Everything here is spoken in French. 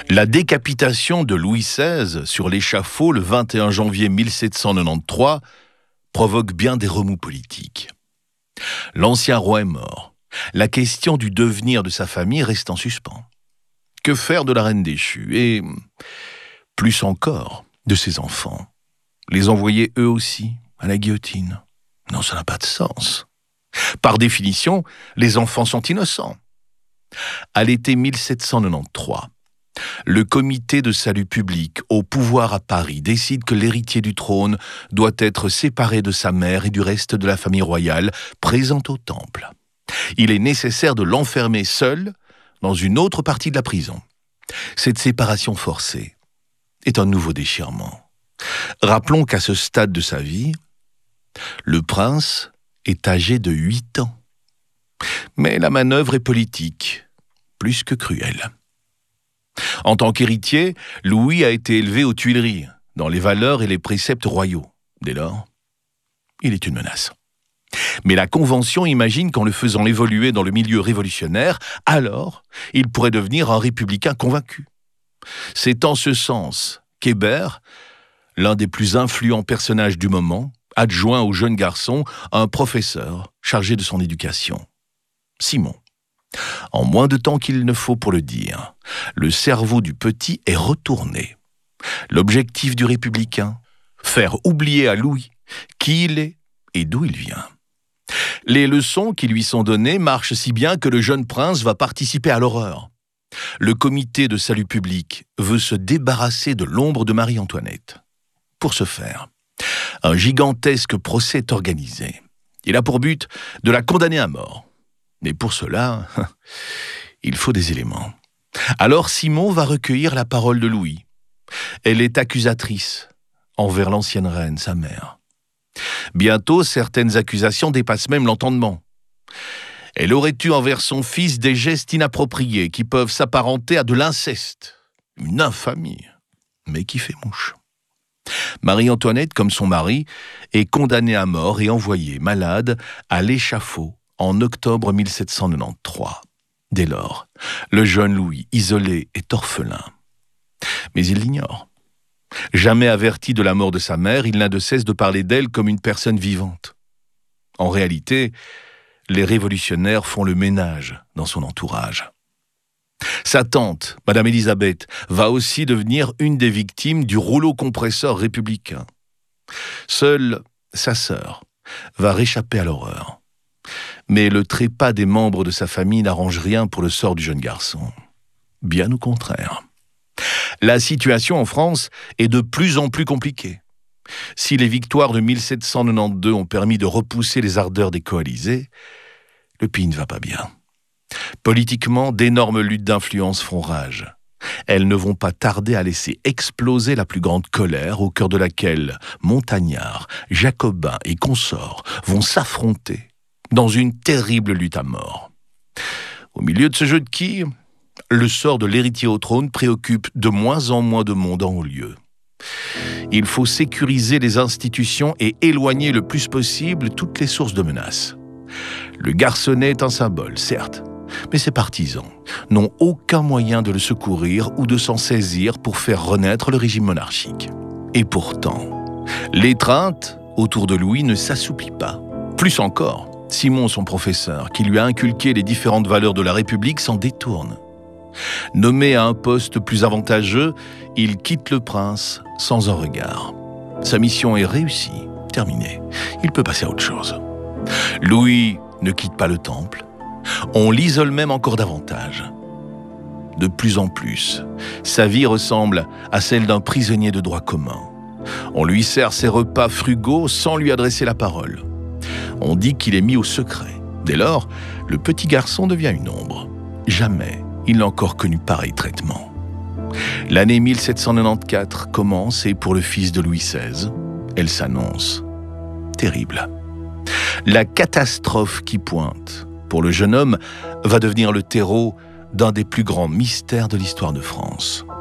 La décapitation de Louis XVI sur l'échafaud le 21 janvier 1793 provoque bien des remous politiques. L'ancien roi est mort. La question du devenir de sa famille reste en suspens. Que faire de la reine déchue et, plus encore, de ses enfants? Les envoyer eux aussi à la guillotine? Non, ça n'a pas de sens. Par définition, les enfants sont innocents. À l'été 1793, le comité de salut public au pouvoir à Paris décide que l'héritier du trône doit être séparé de sa mère et du reste de la famille royale présente au temple. Il est nécessaire de l'enfermer seul dans une autre partie de la prison. Cette séparation forcée est un nouveau déchirement. Rappelons qu'à ce stade de sa vie, le prince est âgé de 8 ans. Mais la manœuvre est politique, plus que cruelle. En tant qu'héritier, Louis a été élevé aux Tuileries, dans les valeurs et les préceptes royaux. Dès lors, il est une menace. Mais la Convention imagine qu'en le faisant évoluer dans le milieu révolutionnaire, alors, il pourrait devenir un républicain convaincu. C'est en ce sens qu'Hébert, l'un des plus influents personnages du moment, adjoint au jeune garçon un professeur chargé de son éducation. Simon. En moins de temps qu'il ne faut pour le dire, le cerveau du petit est retourné. L'objectif du républicain, faire oublier à Louis qui il est et d'où il vient. Les leçons qui lui sont données marchent si bien que le jeune prince va participer à l'horreur. Le comité de salut public veut se débarrasser de l'ombre de Marie-Antoinette. Pour ce faire, un gigantesque procès est organisé. Il a pour but de la condamner à mort. Mais pour cela, il faut des éléments. Alors Simon va recueillir la parole de Louis. Elle est accusatrice envers l'ancienne reine, sa mère. Bientôt, certaines accusations dépassent même l'entendement. Elle aurait eu envers son fils des gestes inappropriés qui peuvent s'apparenter à de l'inceste. Une infamie, mais qui fait mouche. Marie-Antoinette, comme son mari, est condamnée à mort et envoyée malade à l'échafaud en octobre 1793. Dès lors, le jeune Louis, isolé, est orphelin. Mais il l'ignore. Jamais averti de la mort de sa mère, il n'a de cesse de parler d'elle comme une personne vivante. En réalité, les révolutionnaires font le ménage dans son entourage. Sa tante, Madame Élisabeth, va aussi devenir une des victimes du rouleau compresseur républicain. Seule sa sœur va réchapper à l'horreur. Mais le trépas des membres de sa famille n'arrange rien pour le sort du jeune garçon. Bien au contraire. La situation en France est de plus en plus compliquée. Si les victoires de 1792 ont permis de repousser les ardeurs des coalisés, le pays ne va pas bien. Politiquement, d'énormes luttes d'influence font rage. Elles ne vont pas tarder à laisser exploser la plus grande colère au cœur de laquelle montagnards, jacobins et consorts vont s'affronter dans une terrible lutte à mort. Au milieu de ce jeu de quilles, le sort de l'héritier au trône préoccupe de moins en moins de monde en haut lieu. Il faut sécuriser les institutions et éloigner le plus possible toutes les sources de menaces. Le garçonnet est un symbole, certes, mais ses partisans n'ont aucun moyen de le secourir ou de s'en saisir pour faire renaître le régime monarchique. Et pourtant, l'étreinte autour de Louis ne s'assouplit pas. Plus encore, Simon, son professeur, qui lui a inculqué les différentes valeurs de la République, s'en détourne. Nommé à un poste plus avantageux, il quitte le prince sans un regard. Sa mission est réussie, terminée. Il peut passer à autre chose. Louis ne quitte pas le temple. On l'isole même encore davantage. De plus en plus, sa vie ressemble à celle d'un prisonnier de droit commun. On lui sert ses repas frugaux sans lui adresser la parole. On dit qu'il est mis au secret. Dès lors, le petit garçon devient une ombre. Jamais il n'a encore connu pareil traitement. L'année 1794 commence et pour le fils de Louis XVI, elle s'annonce terrible. La catastrophe qui pointe, pour le jeune homme, va devenir le terreau d'un des plus grands mystères de l'histoire de France.